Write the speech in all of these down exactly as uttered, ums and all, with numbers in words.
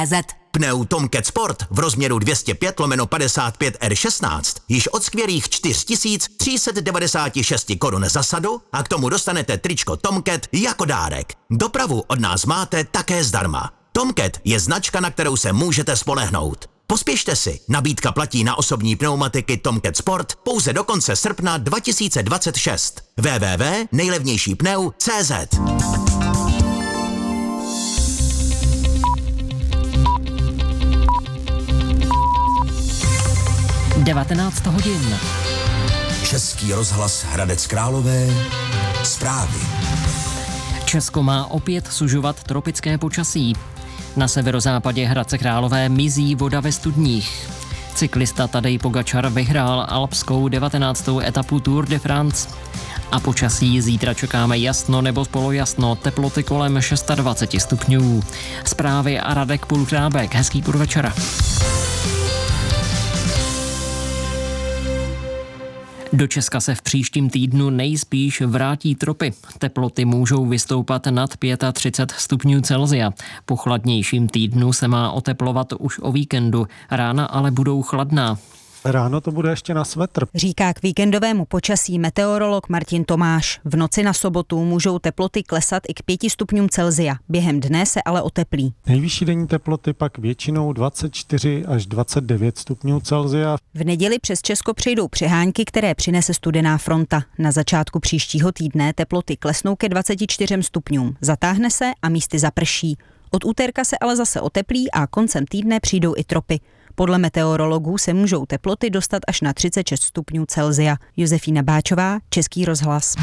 Z. Pneu Tomcat Sport v rozměru dvě stě pět lomeno padesát pět R šestnáct již od skvělých čtyři tisíce tři sta devadesát šest korun za sadu a k tomu dostanete tričko Tomcat jako dárek. Dopravu od nás máte také zdarma. Tomcat je značka, na kterou se můžete spolehnout. Pospěšte si, nabídka platí na osobní pneumatiky Tomcat Sport pouze do konce srpna dva tisíce dvacet šest. w w w tečka nejlevnější pneu tečka cé zet. devatenáct hodin. Český rozhlas Hradec Králové. Zprávy. Česko má opět sužovat tropické počasí. Na severozápadě Hradce Králové mizí voda ve studních. Cyklista Tadej Pogačar vyhrál alpskou devatenáctou etapu Tour de France. A počasí zítra čekáme jasno nebo polojasno, teploty kolem dvacet šest stupňů. Zprávy a Radek Pulkrábek. Hezký podvečer. Do Česka se v příštím týdnu nejspíš vrátí tropy. Teploty můžou vystoupat nad třicet pět stupňů Celsia. Po chladnějším týdnu se má oteplovat už o víkendu. Rána ale budou chladná. Ráno to bude ještě na svetr. Říká k víkendovému počasí meteorolog Martin Tomáš. V noci na sobotu můžou teploty klesat i k pěti stupňům Celsia. Během dne se ale oteplí. Nejvyšší denní teploty pak většinou dvacet čtyři až dvacet devět stupňů Celsia. V neděli přes Česko přejdou přehánky, které přinese studená fronta. Na začátku příštího týdne teploty klesnou ke dvaceti čtyřem stupňům. Zatáhne se a místy zaprší. Od úterka se ale zase oteplí a koncem týdne přijdou i tropy. Podle meteorologů se můžou teploty dostat až na třicet šest stupňů Celsia. Josefína Báčová, Český rozhlas.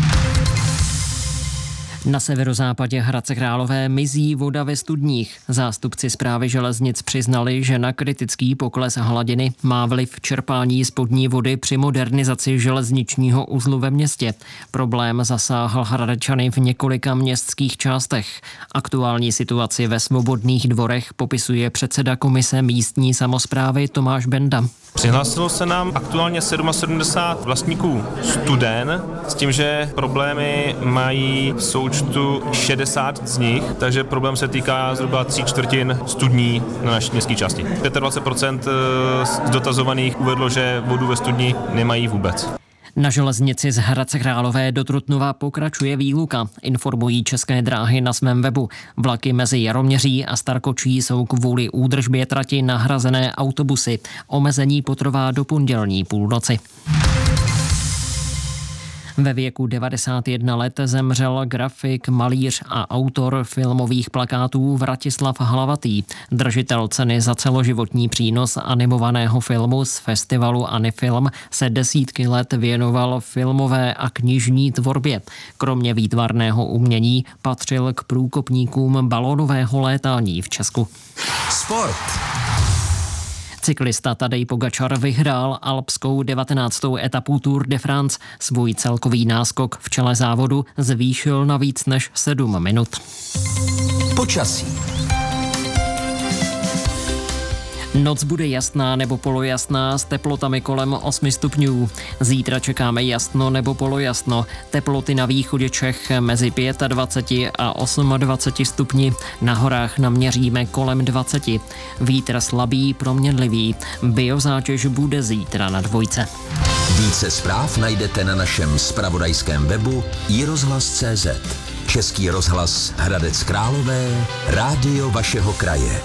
Na severozápadě Hradce Králové mizí voda ve studních. Zástupci Správy železnic přiznali, že na kritický pokles hladiny má vliv čerpání spodní vody při modernizaci železničního uzlu ve městě. Problém zasáhl Hradečany v několika městských částech. Aktuální situaci ve Svobodných dvorech popisuje předseda komise místní samosprávy Tomáš Benda. Přihlásilo se nám aktuálně sedmdesát sedm vlastníků studen s tím, že problémy mají v součtu šedesát z nich, takže problém se týká zhruba tří čtvrtin studní na naší městské části. dvacet pět procent z dotazovaných uvedlo, že vodu ve studni nemají vůbec. Na železnici z Hradce Králové do Trutnova pokračuje výluka, informují České dráhy na svém webu. Vlaky mezi Jaroměří a Starkočí jsou kvůli údržbě trati nahrazené autobusy. Omezení potrvá do pondělní půlnoci. Ve věku devadesát jedna let zemřel grafik, malíř a autor filmových plakátů Vratislav Hlavatý, držitel ceny za celoživotní přínos animovaného filmu z festivalu Anifilm, se desítky let věnoval filmové a knižní tvorbě. Kromě výtvarného umění patřil k průkopníkům balónového létání v Česku. Sport. Cyklista Tadej Pogačar vyhrál alpskou devatenáctou etapu Tour de France. Svůj celkový náskok v čele závodu zvýšil na víc než sedm minut. Počasí. Noc bude jasná nebo polojasná s teplotami kolem osmi stupňů. Zítra čekáme jasno nebo polojasno. Teploty na východě Čech mezi dvacet pět a dvacet osm stupni. Na horách naměříme kolem dvacet. Vítr slabý, proměnlivý. Biozátěž bude zítra na dvojce. Více zpráv najdete na našem zpravodajském webu i rozhlas tečka cé zet. Český rozhlas Hradec Králové, rádio vašeho kraje.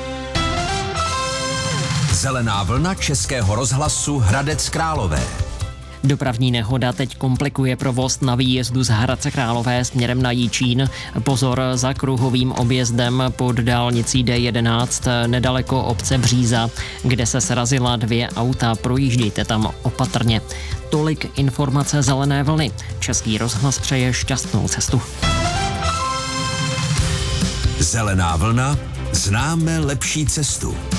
Zelená vlna Českého rozhlasu Hradec Králové. Dopravní nehoda teď komplikuje provoz na výjezdu z Hradce Králové směrem na Jičín. Pozor za kruhovým objezdem pod dálnicí D jedenáct nedaleko obce Bříza, kde se srazila dvě auta. Projíždějte tam opatrně. Tolik informace Zelené vlny. Český rozhlas přeje šťastnou cestu. Zelená vlna, známe lepší cestu.